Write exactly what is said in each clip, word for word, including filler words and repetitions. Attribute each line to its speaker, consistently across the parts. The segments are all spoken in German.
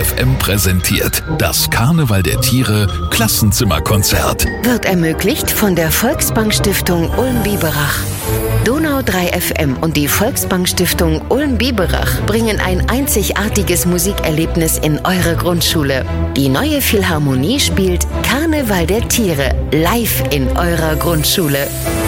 Speaker 1: F M präsentiert das Karneval der Tiere Klassenzimmerkonzert.
Speaker 2: Wird ermöglicht von der Volksbank-Stiftung Ulm-Biberach. Donau drei F M und die Volksbank-Stiftung Ulm-Biberach bringen ein einzigartiges Musikerlebnis in eure Grundschule. Die neue Philharmonie spielt Karneval der Tiere live in eurer Grundschule.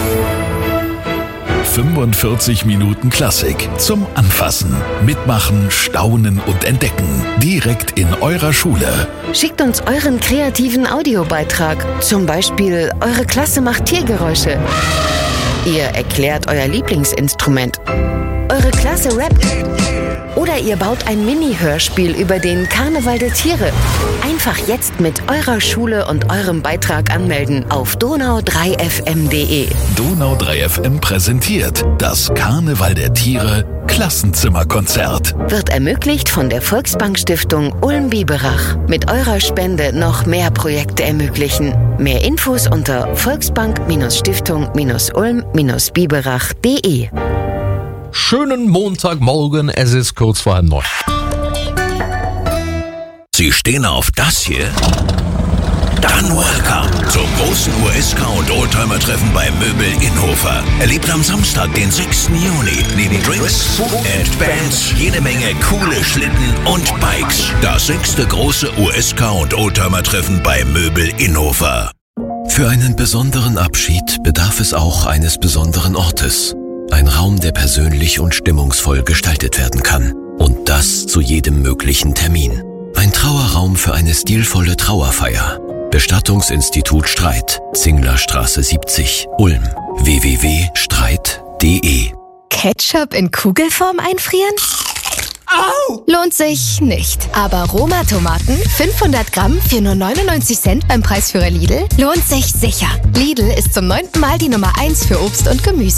Speaker 1: fünfundvierzig Minuten Klassik zum Anfassen, Mitmachen, Staunen und Entdecken. Direkt in eurer Schule.
Speaker 2: Schickt uns euren kreativen Audiobeitrag. Zum Beispiel, eure Klasse macht Tiergeräusche. Ihr erklärt euer Lieblingsinstrument. Eure Klasse rappt. Oder ihr baut ein Mini-Hörspiel über den Karneval der Tiere. Einfach jetzt mit eurer Schule und eurem Beitrag anmelden auf donau drei f m punkt d e.
Speaker 1: Donau drei F M präsentiert das Karneval der Tiere Klassenzimmerkonzert.
Speaker 2: Wird ermöglicht von der Volksbank-Stiftung Ulm-Biberach. Mit eurer Spende noch mehr Projekte ermöglichen. Mehr Infos unter volksbank-stiftung-ulm-biberach punkt d e.
Speaker 3: Schönen Montagmorgen, es ist kurz vor halb neun.
Speaker 4: Sie stehen auf das hier? Dann welcome zum großen U S K und Oldtimer-Treffen bei Möbel Innhofer. Erlebt am Samstag, den sechsten Juni, neben Drinks, Food and Bands, jede Menge coole Schlitten und Bikes. Das sechste große U S K und Oldtimer-Treffen bei Möbel Innhofer.
Speaker 5: Für einen besonderen Abschied bedarf es auch eines besonderen Ortes. Ein Raum, der persönlich und stimmungsvoll gestaltet werden kann. Und das zu jedem möglichen Termin. Ein Trauerraum für eine stilvolle Trauerfeier. Bestattungsinstitut Streit, Zinglerstraße siebzig, Ulm. w w w punkt streit punkt d e.
Speaker 6: Ketchup in Kugelform einfrieren? Au! Lohnt sich nicht. Aber Roma-Tomaten, fünfhundert Gramm für nur neunundneunzig Cent beim Preisführer Lidl, lohnt sich sicher. Lidl ist zum neunten Mal die Nummer eins für Obst und Gemüse.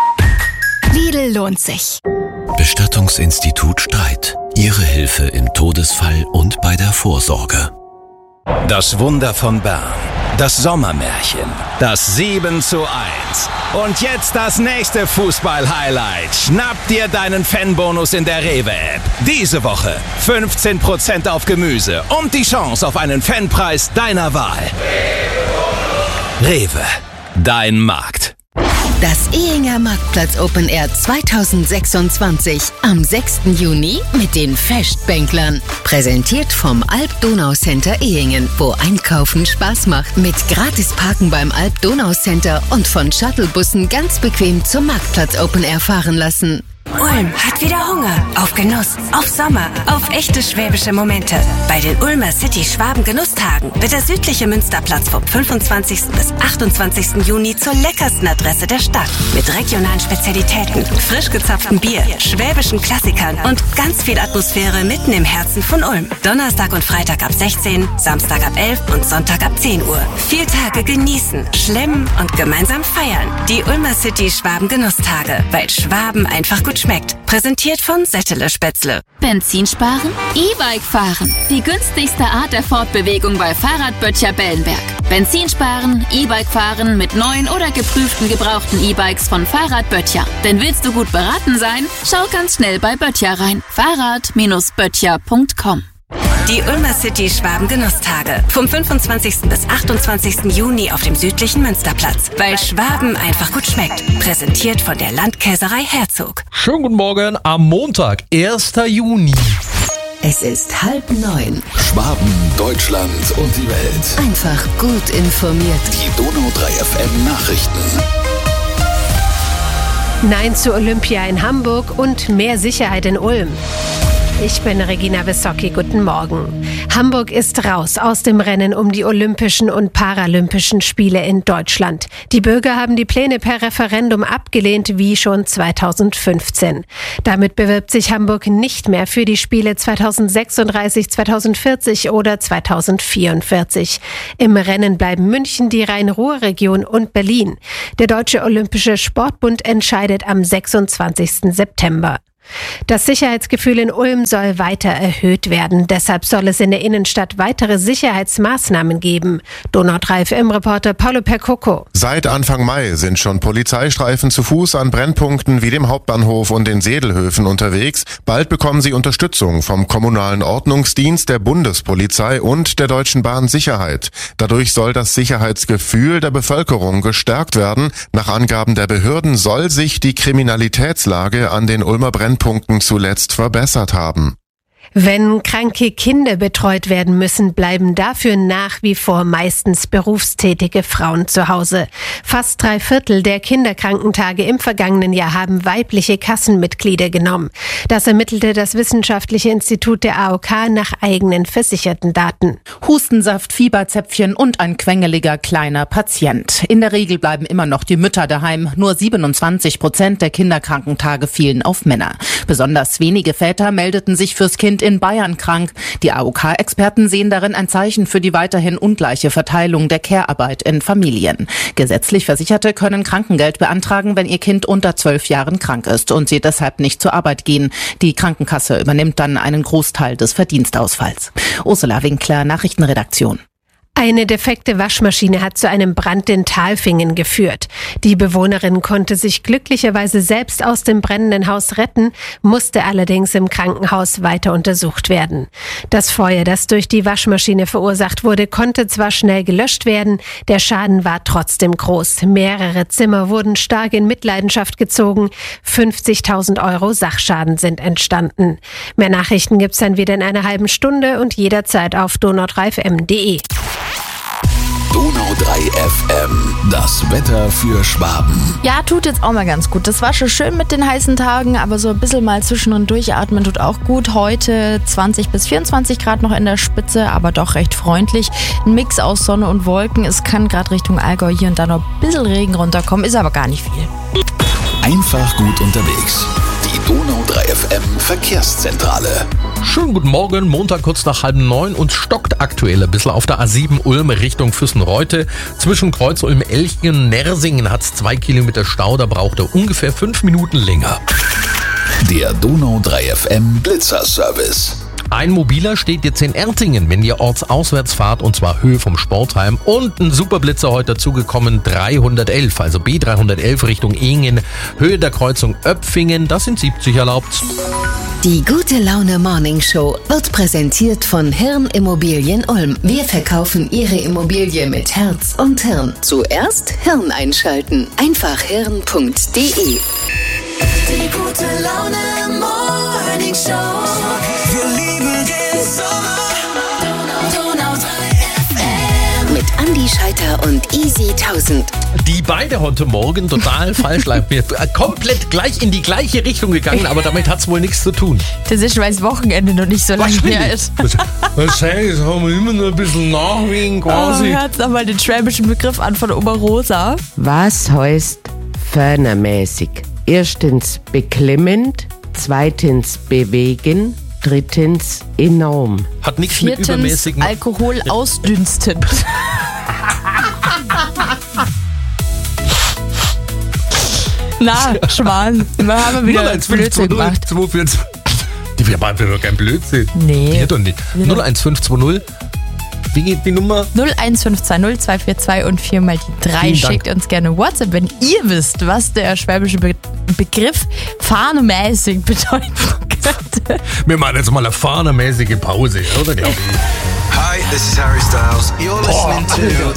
Speaker 6: Lidl lohnt sich.
Speaker 5: Bestattungsinstitut Streit. Ihre Hilfe im Todesfall und bei der Vorsorge.
Speaker 4: Das Wunder von Bern. Das Sommermärchen. Das sieben zu eins. Und jetzt das nächste Fußball-Highlight. Schnapp dir deinen Fanbonus in der Rewe-App. Diese Woche fünfzehn Prozent auf Gemüse und die Chance auf einen Fanpreis deiner Wahl. Rewe. Dein Markt.
Speaker 2: Das Ehinger Marktplatz Open Air zweitausendsechsundzwanzig am sechsten Juni mit den Festbänklern. Präsentiert vom Alp-Donau-Center Ehingen, wo Einkaufen Spaß macht. Mit Gratisparken beim Alp-Donau-Center und von Shuttlebussen ganz bequem zum Marktplatz Open Air fahren lassen.
Speaker 7: Ulm hat wieder Hunger auf Genuss, auf Sommer, auf echte schwäbische Momente. Bei den Ulmer City Schwaben Genusstagen wird der südliche Münsterplatz vom fünfundzwanzigsten bis achtundzwanzigsten Juni zur leckersten Adresse der Stadt. Mit regionalen Spezialitäten, frisch gezapftem Bier, schwäbischen Klassikern und ganz viel Atmosphäre mitten im Herzen von Ulm. Donnerstag und Freitag ab sechzehn, Samstag ab elf und Sonntag ab zehn Uhr. Vier Tage genießen, schlemmen und gemeinsam feiern. Die Ulmer City Schwaben Genusstage, weil Schwaben einfach gut schmeckt. Präsentiert von Settele Spätzle.
Speaker 8: Benzin sparen? E-Bike fahren. Die günstigste Art der Fortbewegung bei Fahrradböttcher Bellenberg. Benzin sparen, E-Bike fahren mit neuen oder geprüften gebrauchten E-Bikes von Fahrradböttcher. Denn willst du gut beraten sein? Schau ganz schnell bei Böttcher rein. Fahrrad Böttcher punkt com.
Speaker 7: Die Ulmer City Schwaben Genusstage vom fünfundzwanzigsten bis achtundzwanzigsten Juni auf dem südlichen Münsterplatz. Weil Schwaben einfach gut schmeckt. Präsentiert von der Landkäserei Herzog.
Speaker 3: Schönen guten Morgen am Montag, ersten Juni.
Speaker 2: Es ist halb neun.
Speaker 1: Schwaben, Deutschland und die Welt.
Speaker 2: Einfach gut informiert.
Speaker 1: Die Donau drei F M Nachrichten.
Speaker 9: Nein zu Olympia in Hamburg und mehr Sicherheit in Ulm. Ich bin Regina Wissocki, guten Morgen. Hamburg ist raus aus dem Rennen um die Olympischen und Paralympischen Spiele in Deutschland. Die Bürger haben die Pläne per Referendum abgelehnt, wie schon zweitausendfünfzehn. Damit bewirbt sich Hamburg nicht mehr für die Spiele zweitausendsechsunddreißig, zweitausendvierzig oder zweitausendvierundvierzig. Im Rennen bleiben München, die Rhein-Ruhr-Region und Berlin. Der Deutsche Olympische Sportbund entscheidet am sechsundzwanzigsten September. Das Sicherheitsgefühl in Ulm soll weiter erhöht werden. Deshalb soll es in der Innenstadt weitere Sicherheitsmaßnahmen geben. Donau drei F M-Reporter Paulo Percoco.
Speaker 10: Seit Anfang Mai sind schon Polizeistreifen zu Fuß an Brennpunkten wie dem Hauptbahnhof und den Sedelhöfen unterwegs. Bald bekommen sie Unterstützung vom kommunalen Ordnungsdienst, der Bundespolizei und der Deutschen Bahn Sicherheit. Dadurch soll das Sicherheitsgefühl der Bevölkerung gestärkt werden. Nach Angaben der Behörden soll sich die Kriminalitätslage an den Ulmer Brennpunkten zuletzt verbessert haben.
Speaker 9: Wenn kranke Kinder betreut werden müssen, bleiben dafür nach wie vor meistens berufstätige Frauen zu Hause. Fast drei Viertel der Kinderkrankentage im vergangenen Jahr haben weibliche Kassenmitglieder genommen. Das ermittelte das Wissenschaftliche Institut der A O K nach eigenen versicherten Daten.
Speaker 11: Hustensaft, Fieberzäpfchen und ein quengeliger kleiner Patient. In der Regel bleiben immer noch die Mütter daheim. Nur siebenundzwanzig Prozent der Kinderkrankentage fielen auf Männer. Besonders wenige Väter meldeten sich fürs Kind in Bayern krank. Die A O K-Experten sehen darin ein Zeichen für die weiterhin ungleiche Verteilung der Care-Arbeit in Familien. Gesetzlich Versicherte können Krankengeld beantragen, wenn ihr Kind unter zwölf Jahren krank ist und sie deshalb nicht zur Arbeit gehen. Die Krankenkasse übernimmt dann einen Großteil des Verdienstausfalls. Ursula Winkler, Nachrichtenredaktion.
Speaker 9: Eine defekte Waschmaschine hat zu einem Brand in Talfingen geführt. Die Bewohnerin konnte sich glücklicherweise selbst aus dem brennenden Haus retten, musste allerdings im Krankenhaus weiter untersucht werden. Das Feuer, das durch die Waschmaschine verursacht wurde, konnte zwar schnell gelöscht werden, der Schaden war trotzdem groß. Mehrere Zimmer wurden stark in Mitleidenschaft gezogen, fünfzigtausend Euro Sachschaden sind entstanden. Mehr Nachrichten gibt's dann wieder in einer halben Stunde und jederzeit auf donau drei f m punkt d e.
Speaker 1: Donau drei F M, das Wetter für Schwaben.
Speaker 12: Ja, tut jetzt auch mal ganz gut. Das war schon schön mit den heißen Tagen, aber so ein bisschen mal zwischendrin durchatmen tut auch gut. Heute zwanzig bis vierundzwanzig Grad noch in der Spitze, aber doch recht freundlich. Ein Mix aus Sonne und Wolken. Es kann gerade Richtung Allgäu hier und da noch ein bisschen Regen runterkommen, ist aber gar nicht viel.
Speaker 1: Einfach gut unterwegs. Die Donau drei F M Verkehrszentrale.
Speaker 3: Schönen guten Morgen, Montag kurz nach halb neun und stockt aktuell ein bisschen auf der A sieben Ulm Richtung Füssen-Reutte. Zwischen Kreuz Ulm-Elchingen und Nersingen hat es zwei Kilometer Stau, da braucht er ungefähr fünf Minuten länger.
Speaker 1: Der Donau drei F M Blitzerservice.
Speaker 3: Ein Mobiler steht jetzt in Ertingen, wenn ihr ortsauswärts fahrt, und zwar Höhe vom Sportheim. Und ein Superblitzer heute dazugekommen, dreihundertelf, also B dreihundertelf Richtung Ehingen, Höhe der Kreuzung Öpfingen, das sind siebzig erlaubt.
Speaker 2: Die Gute Laune Morning Show wird präsentiert von Hirn Immobilien Ulm. Wir verkaufen Ihre Immobilie mit Herz und Hirn. Zuerst Hirn einschalten. Einfach hirn punkt d e.
Speaker 13: Die Gute Laune Morning Show. Wir lieben den Sommer. Donau drei F M.
Speaker 2: Mit Andi Scheiter und Easy tausend.
Speaker 3: Die beide heute Morgen total falsch, mir komplett gleich in die gleiche Richtung gegangen, aber damit hat es wohl nichts zu tun.
Speaker 12: Das ist, weil das Wochenende noch nicht so lange her ist.
Speaker 3: Wahrscheinlich haben wir immer noch ein bisschen Nachwehen quasi.
Speaker 12: Oh, hört doch mal den schwäbischen Begriff an von Oberrosa.
Speaker 14: Was heißt fördermäßig? Erstens beklemmend, zweitens bewegen, drittens enorm.
Speaker 3: Hat nichts
Speaker 12: Viertens,
Speaker 3: mit übermäßigen...
Speaker 12: Alkohol ausdünsten. Na, Schwan, wir haben wieder Blödsinn gemacht.
Speaker 3: Wir machen doch kein Blödsinn.
Speaker 12: Nee.
Speaker 3: Wir doch nicht. null eins fünf zwei null. Wie geht die Nummer?
Speaker 12: null eins fünf zwei null zwei vier zwei und viermal die drei. Schickt uns gerne WhatsApp, wenn ihr wisst, was der schwäbische Be- Begriff fahnemäßig bedeuten könnte.
Speaker 3: Wir machen jetzt mal eine fahnemäßige Pause, oder glaube ich?
Speaker 15: Hi, this is Harry Styles. You're listening to